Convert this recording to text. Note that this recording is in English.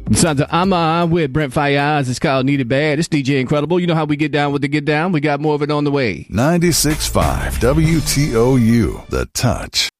Sounds like I'm with Brent Fayaz. It's called Need It Bad. It's DJ Incredible. You know how we get down with the get down. We got more of it on the way. 96.5 WTOU, The Touch.